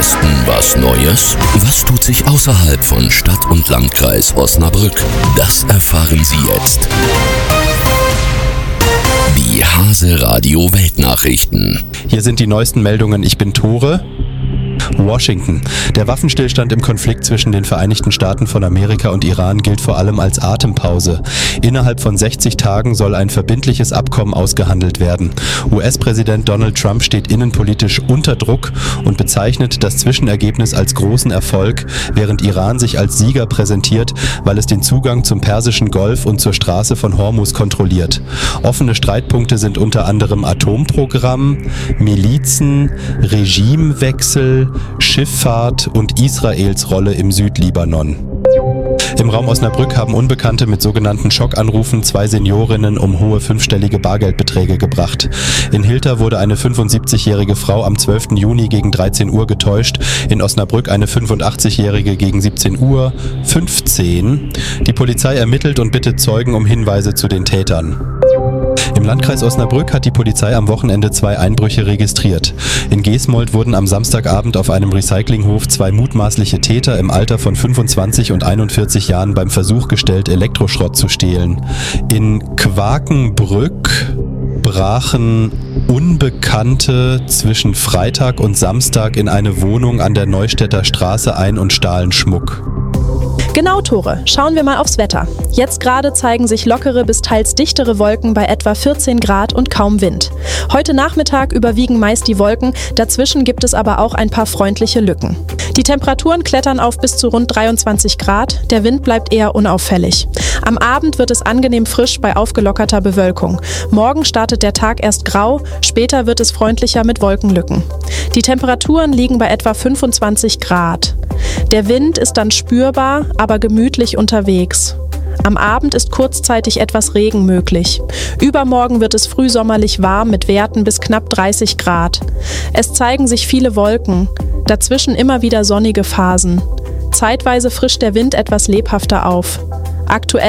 Osten was Neues? Was tut sich außerhalb von Stadt und Landkreis Osnabrück? Das erfahren Sie jetzt. Die Hase Radio Weltnachrichten. Hier sind die neuesten Meldungen. Ich bin Tore. Washington. Der Waffenstillstand im Konflikt zwischen den Vereinigten Staaten von Amerika und Iran gilt vor allem als Atempause. Innerhalb von 60 Tagen soll ein verbindliches Abkommen ausgehandelt werden. US-Präsident Donald Trump steht innenpolitisch unter Druck und bezeichnet das Zwischenergebnis als großen Erfolg, während Iran sich als Sieger präsentiert, weil es den Zugang zum Persischen Golf und zur Straße von Hormuz kontrolliert. Offene Streitpunkte sind unter anderem Atomprogramm, Milizen, Regimewechsel, Schifffahrt und Israels Rolle im Südlibanon. Im Raum Osnabrück haben Unbekannte mit sogenannten Schockanrufen 2 Seniorinnen um hohe 5-stellige Bargeldbeträge gebracht. In Hilter wurde eine 75-jährige Frau am 12. Juni gegen 13 Uhr getäuscht, in Osnabrück eine 85-jährige gegen 17:15 Uhr. Die Polizei ermittelt und bittet Zeugen um Hinweise zu den Tätern. Im Landkreis Osnabrück hat die Polizei am Wochenende 2 Einbrüche registriert. In Gesmold wurden am Samstagabend auf einem Recyclinghof 2 mutmaßliche Täter im Alter von 25 und 41 Jahren beim Versuch gestellt, Elektroschrott zu stehlen. In Quakenbrück brachen Unbekannte zwischen Freitag und Samstag in eine Wohnung an der Neustädter Straße ein und stahlen Schmuck. Genau, Tore. Schauen wir mal aufs Wetter. Jetzt gerade zeigen sich lockere bis teils dichtere Wolken bei etwa 14 Grad und kaum Wind. Heute Nachmittag überwiegen meist die Wolken, dazwischen gibt es aber auch ein paar freundliche Lücken. Die Temperaturen klettern auf bis zu rund 23 Grad, der Wind bleibt eher unauffällig. Am Abend wird es angenehm frisch bei aufgelockerter Bewölkung. Morgen startet der Tag erst grau, später wird es freundlicher mit Wolkenlücken. Die Temperaturen liegen bei etwa 25 Grad. Der Wind ist dann spürbar, aber gemütlich unterwegs. Am Abend ist kurzzeitig etwas Regen möglich. Übermorgen wird es frühsommerlich warm mit Werten bis knapp 30 Grad. Es zeigen sich viele Wolken, dazwischen immer wieder sonnige Phasen. Zeitweise frischt der Wind etwas lebhafter auf. Aktuell